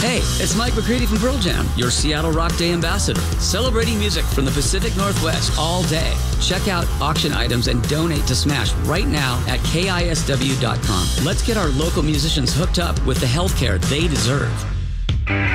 Hey, it's Mike McCready from Pearl Jam, your Seattle Rock Day ambassador, celebrating music from the Pacific Northwest all day. Check out auction items and donate to Smash right now at KISW.com. Let's get our local musicians hooked up with the health care they deserve.